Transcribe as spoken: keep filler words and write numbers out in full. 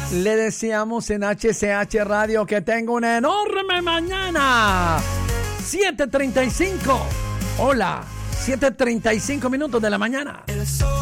Le deseamos en H C H Radio que tenga una enorme mañana. siete treinta y cinco. Hola, siete treinta y cinco minutos de la mañana.